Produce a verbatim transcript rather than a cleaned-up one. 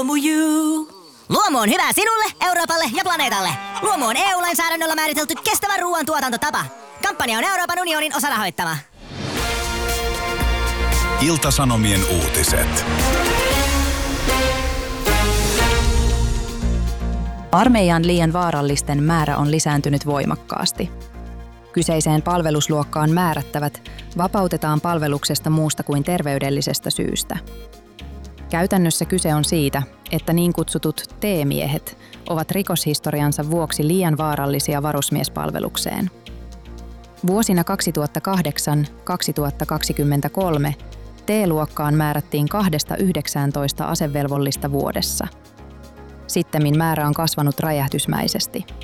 Luomuju. Luomu on hyvä sinulle, Euroopalle ja planeetalle. Luomu on E U-lainsäädännöllä määritelty kestävä ruoantuotantotapa. Kampanja on Euroopan unionin osarahoittama. Ilta-Sanomien uutiset. Armeijan liian vaarallisten määrä on lisääntynyt voimakkaasti. Kyseiseen palvelusluokkaan määrättävät vapautetaan palveluksesta muusta kuin terveydellisestä syystä. Käytännössä kyse on siitä, että niin kutsutut T-miehet ovat rikoshistoriansa vuoksi liian vaarallisia varusmiespalvelukseen. Vuosina kaksituhattakahdeksan kaksituhattakaksikymmentäkolme T-luokkaan määrättiin kahdesta yhdeksääntoista asevelvollista vuodessa. Sittemmin määrä on kasvanut räjähdysmäisesti.